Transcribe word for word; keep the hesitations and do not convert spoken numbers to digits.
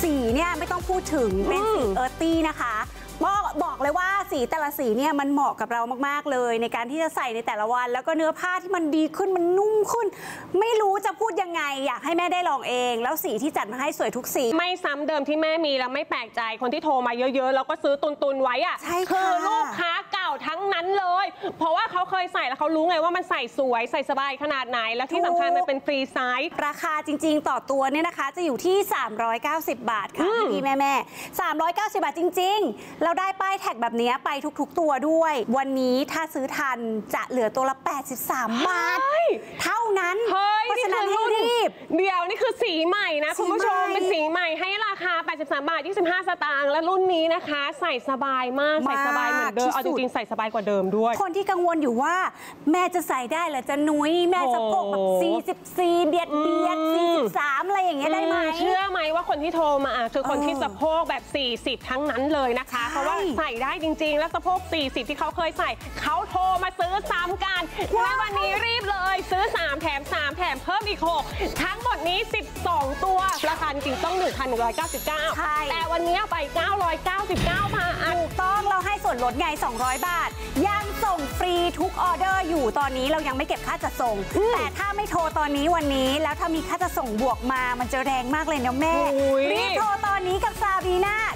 สีเนี่ยไม่ต้องพูดถึงเป็นสีเอิร์ธตี้นะคะบอกบอกเลยว่าสีแต่ละสีเนี่ยมันเหมาะกับเรามากๆเลยในการที่จะใส่ในแต่ละวันแล้วก็เนื้อผ้าที่มันดีขึ้นมันนุ่มขึ้นไม่รู้จะพูดยังไงอยากให้แม่ได้ลองเองแล้วสีที่จัดมาให้สวยทุกสีไม่ซ้ำเดิมที่แม่มีแล้วไม่แปลกใจคนที่โทรมาเยอะๆแล้วก็ซื้อตุนๆไว้อะคือลูกค้าเก่าทั้งนั้นเลยเพราะว่าเขาเคยใส่แล้วเขารู้ไงว่ามันใส่สวยใส่สบายขนาดไหนแล้วที่สำคัญมันเป็นฟรีไซส์ราคาจริงๆต่อตัวเนี่ยนะคะจะอยู่ที่สามร้อยเก้าสิบบาทค่ะพี่แม่แม่สามร้อยเก้าสิบบาทจริงๆเราได้ป้ายแท็กแบบนี้ไปทุกๆตัวด้วยวันนี้ถ้าซื้อทันจะเหลือตัวละแปดสิบสามบาทเท่านั้นเพราะฉะนั้นให้รีบเดี๋ยวนี่คือสีใหม่นะคุณผู้ชมเป็นสีใหม่ให้ราคาแปดสิบสามบาทยี่สิบห้าสตางค์และรุ่นนี้นะคะใส่สบายมากใส่สบายเหมือนเดิมเอาจริงๆใส่สบายกว่าเดิมด้วยคนที่กังวลอยู่ว่าแม่จะใส่ได้หรือจะนุ้ยแม่สะโพกแบบสี่สิบสี่เบียดเบียดสี่สิบสามอะไรอย่างเงี้ยได้ไหมเชื่อไหมว่าคนที่โทรมาคือคนที่สะโพกแบบสี่สิบทั้งนั้นเลยนะคะเพราะว่าใส่ได้จริงๆแล้วสะโพกสี่สิบที่เขาเคยใส่เขาโทรมาซื้อซ้ำกันและวันนี้รีบเลยซื้อสามแถมสามแถมเพิ่มอีกหกทั้งหมดนี้สิบสองตัวราคาจริงต้อง หนึ่งพันหนึ่งร้อยเก้าสิบเก้า แต่วันนี้ไปเก้าร้อยเก้าสิบเก้าบาทถูกต้องเราให้ส่วนลดไงสองร้อยบาทยังส่งฟรีทุกออเดอร์อยู่ตอนนี้เรายังไม่เก็บค่าจัดส่งแต่ถ้าไม่โทรตอนนี้วันนี้แล้วถ้ามีค่าจัดส่งบวกมามันจะแรงมากเลยนะแม่รีบโทรตอนนี้กับซาบีน่า